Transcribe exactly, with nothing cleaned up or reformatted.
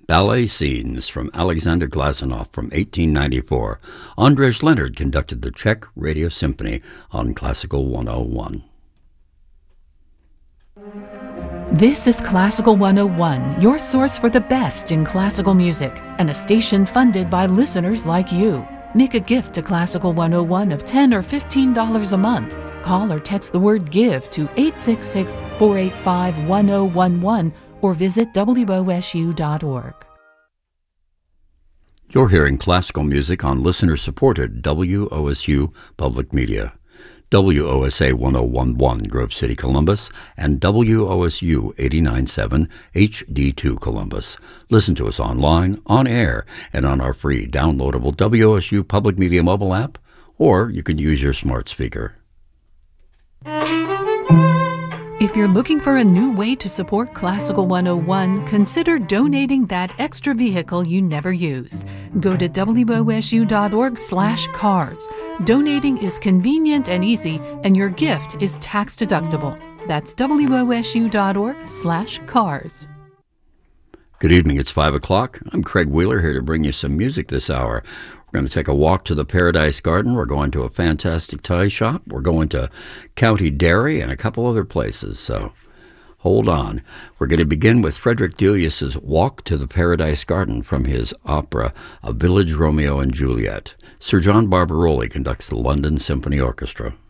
Ballet Scenes from Alexander Glazunov from eighteen ninety-four. Andrzej Leonard conducted the Czech Radio Symphony on Classical one oh one. This is Classical one oh one, your source for the best in classical music, and a station funded by listeners like you. Make a gift to Classical one oh one of ten dollars or fifteen dollars a month. Call or text the word GIVE to eight six six, four eight five, one oh one one or visit W O S U dot org. You're hearing classical music on listener-supported W O S U Public Media. W O S A one oh one point one Grove City, Columbus, and W O S U eighty-nine point seven H D two Columbus. Listen to us online, on air, and on our free downloadable W O S U Public Media mobile app, or you can use your smart speaker. If you're looking for a new way to support Classical one oh one, consider donating that extra vehicle you never use. Go to W O S U dot org slash cars. Donating is convenient and easy, and your gift is tax deductible. That's W O S U dot org slash cars. Good evening, it's five o'clock. I'm Craig Wheeler here to bring you some music this hour. We're going to take a walk to the Paradise Garden. We're going to a fantastic toy shop. We're going to County Dairy and a couple other places, so hold on. We're going to begin with Frederick Delius's Walk to the Paradise Garden from his opera, A Village Romeo and Juliet. Sir John Barbaroli conducts the London Symphony Orchestra.